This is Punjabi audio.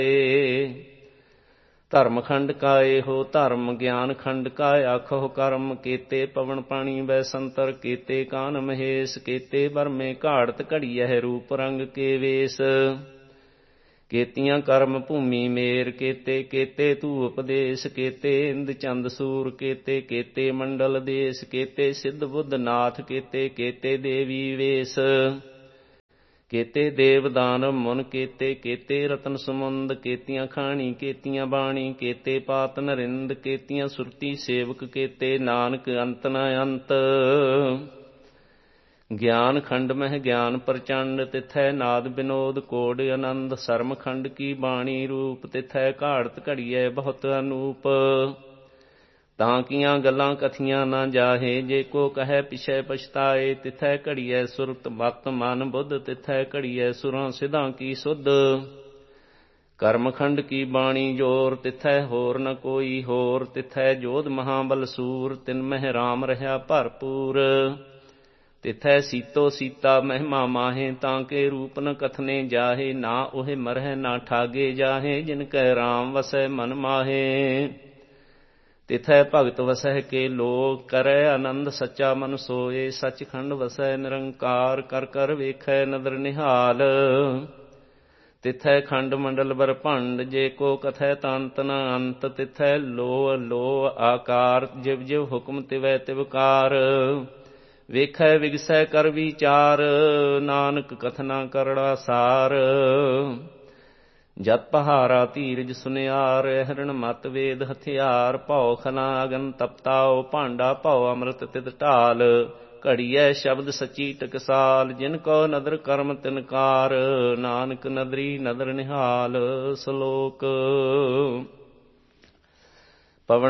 ਧਰਮ ਖੰਡ ਕਾ ਇਹੋ ਧਰਮ, ਗਿਆਨ ਖੰਡ ਕਾ ਆਖੋ ਕਰਮ। ਕੀਤੇ ਪਵਨ ਪਾਣੀ ਬੈ ਸੰਤਰ, ਕੀਤੇ ਕਾਨ ਮਹੇਸ਼। ਕੀਤੇ ਬਰਮੇ ਘਾੜਤ ਘੜੀਐ, ਰੂਪ ਰੰਗ ਕੇ ਵੇਸ। ਕੀਤੀਆਂ ਕਰਮ ਭੂਮੀ ਮੇਰ, ਕੀਤੇ ਕੀਤੇ ਤੂ ਉਪਦੇਸ਼। ਕੀਤੇ ਇੰਦ ਚੰਦ ਸੂਰ, ਕੀਤੇ ਕੀਤੇ ਮੰਡਲ ਦੇਸ਼। ਕੀਤੇ ਸਿੱਧ ਬੁੱਧ ਨਾਥ, ਕੀਤੇ ਕੀਤੇ ਦੇਵੀ ਵੇਸ। ਕੀਤੇ ਦੇਵ ਦਾਨਵ ਮੁਨ, ਕੀਤੇ ਕੀਤੇ ਰਤਨ ਸਮੁੰਦ। ਕੀਤੀਆਂ ਖਾਣੀ ਕੀਤੀਆਂ ਬਾਣੀ, ਕੀਤੇ ਪਾਤ ਨਰਿੰਦ। ਕੀਤੀਆਂ ਸੁਰਤੀ ਸੇਵਕ, ਕੀਤੇ ਨਾਨਕ ਅੰਤ ਨ ਅੰਤ। ਗਿਆਨ ਖੰਡ ਮਹਿ ਗਿਆਨ ਪ੍ਰਚੰਡ, ਤਿਥੈ ਨਾਦ ਬਿਨੋਦ ਕੋਡ ਆਨੰਦ। ਸਰਮ ਖੰਡ ਕੀ ਬਾਣੀ ਰੂਪ, ਤਿਥੈ ਘਾੜਤ ਘੜੀਐ ਬਹੁਤ ਅਨੂਪ। ਤਾਂ ਕੀਆਂ ਗੱਲਾਂ ਕਥੀਆਂ ਨਾ ਜਾਹੇ, ਜੇ ਕੋ ਕਹੈ ਪਿਛੈ ਪਛਤਾਏ। ਤਿਥੈ ਘੜੀਐ ਸੁਰਤ ਮਤ ਮਨ ਬੁੱਧ, ਤਿਥੈ ਘੜੀਐ ਸੁਰਾਂ ਸਿਧਾਂ ਕੀ ਸੁਧ। ਕਰਮਖੰਡ ਕੀ ਬਾਣੀ ਜੋਰ, ਤਿਥੈ ਹੋਰ ਨ ਕੋਈ ਹੋਰ। ਤਿਥੈ ਜੋਧ ਮਹਾਬਲ ਸੂਰ, ਤਿਨ ਮਹਿ ਰਾਮ ਰਹਾ ਭਰਪੂਰ। ਤਿਥੈ ਸੀਤੋ ਸੀਤਾ ਮਹਿਮਾ ਮਾਹੇ, ਤਾਂ ਕੇ ਰੂਪ ਨ ਕਥਨੇ ਜਾਹੇ। ਨਾ ਉਹੇ ਮਰਹਿ ਨਾ ਠਾਗੇ ਜਾਹੇ, ਜਿਨ ਕੈ ਰਾਮ ਵਸੈ ਮਨ ਮਾਹੇ। ਤਿਥੈ ਭਗਤ ਵਸਹਿ ਕੇ ਲੋਕ, ਕਰੈ ਆਨੰਦ ਸੱਚਾ ਮਨ ਸੋਏ। ਸੱਚਖੰਡ ਵਸੈ ਨਿਰੰਕਾਰ, ਕਰ ਕਰ ਵੇਖੈ ਨਦਰ ਨਿਹਾਲ। ਤਿਥੈ ਖੰਡ ਮੰਡਲ ਬਰਭੰਡ, ਜੇ ਕੋ ਕਥੈ ਤੰਤ ਨ ਅੰਤ। ਤਿਥੈ ਲੋਅ ਲੋਅ ਆਕਾਰ, ਜਿਵ ਜਿਵ ਹੁਕਮ ਤਿਵੈ ਤਿਵਕਾਰ। ਵੇਖੈ ਵਿਗਸੈ ਕਰ ਵਿਚਾਰ, ਨਾਨਕ ਕਥਨਾ ਕਰੜਾ ਸਾਰ। ਜਤ ਪਹਾਰਾ ਧੀਰਜ ਸੁਨਿਆਰ, ਹਰਣ ਮਤ ਵੇਦ ਹਥਿਆਰ। ਭਉ ਖਨਾ ਅਗਨ ਤਪਤਾਉ, ਭਾਂਡਾ ਭਉ ਅੰਮ੍ਰਿਤ ਤਿਤ ਢਾਲ। ਘੜੀਐ ਸ਼ਬਦ ਸਚੀ ਟਕਸਾਲ, ਜਿਨ ਕੋ ਨਦਰ ਕਰਮ ਤਿਨਕਾਰ। ਨਾਨਕ ਨਦਰੀ ਨਦਰ ਨਿਹਾਲ। ਸ਼ਲੋਕ।